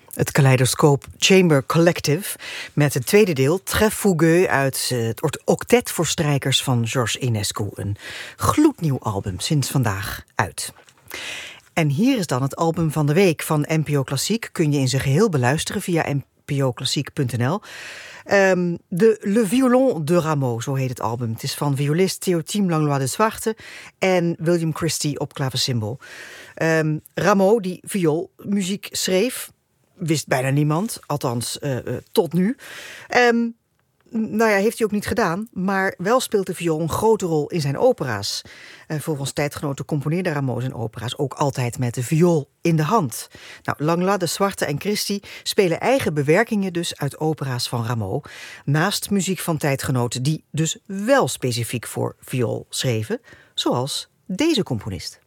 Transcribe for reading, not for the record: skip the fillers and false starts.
Het Kaleidoscoop Chamber Collective met het tweede deel Très Fougueux uit het octet voor strijkers van Georges Enescu. Een gloednieuw album, sinds vandaag uit. En hier is dan het album van de week van NPO Klassiek. Kun je in zijn geheel beluisteren via npoklassiek.nl. Le Violon de Rameau, zo heet het album. Het is van violist Théotime Langlois de Zwarte en William Christie op klaversymbol. Rameau, die vioolmuziek schreef, wist bijna niemand, althans tot nu. Heeft hij ook niet gedaan, maar wel speelt de viool een grote rol in zijn opera's. Volgens tijdgenoten componeerde Rameau zijn opera's ook altijd met de viool in de hand. Langlois de Zwarte en Christie spelen eigen bewerkingen dus uit opera's van Rameau, naast muziek van tijdgenoten die dus wel specifiek voor viool schreven, zoals deze componist.